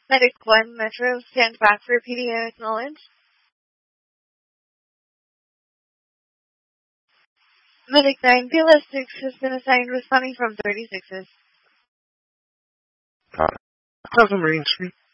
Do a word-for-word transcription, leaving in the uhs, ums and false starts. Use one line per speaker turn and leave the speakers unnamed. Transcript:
Medic one, Metro, stand back for P D A, acknowledge. Medic nine, P L S six has been assigned responding from thirty-sixes.
Alpha Marine Street.